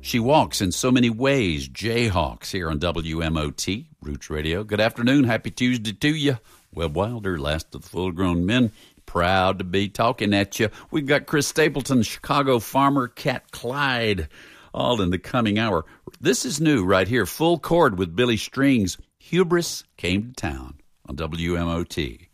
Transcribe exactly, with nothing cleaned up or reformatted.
She walks in so many ways. Jayhawks here on W M O T, Roots Radio. Good afternoon. Happy Tuesday to you. Webb Wilder, last of the full-grown men. Proud to be talking at you. We've got Chris Stapleton, Chicago farmer, Cat Clyde, all in the coming hour. This is new right here. Full chord with Billy Strings. Hubris Came to Town on W M O T.